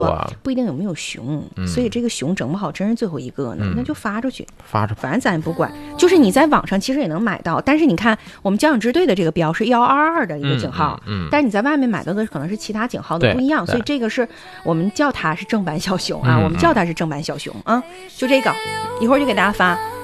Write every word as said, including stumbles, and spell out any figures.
不一定有没有熊、嗯、所以这个熊整不好真是最后一个呢、嗯、那就发出去发出去， 反正咱也不管。就是你在网上其实也能买到，但是你看我们交响支队的这个标是一二二的一个井号、 嗯嗯嗯、 但是你在外面买到的可能是其他井号的不一样，所以这个是我们叫它是正版小熊啊、嗯、我们叫它是正版小熊啊。就这个一会儿就给大家发。